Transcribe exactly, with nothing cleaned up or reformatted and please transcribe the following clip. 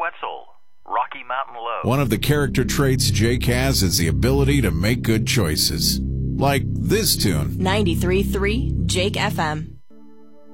Wetzel, Rocky Mountain Low. One of the character traits Jake has is the ability to make good choices. Like this tune. ninety-three point three Jake F M.